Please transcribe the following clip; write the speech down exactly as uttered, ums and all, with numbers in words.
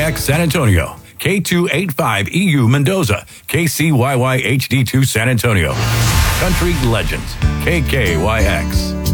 X San Antonio, K two eighty-five E U Mendoza, K C Y Y H D two San Antonio. Country Legends, K K Y X.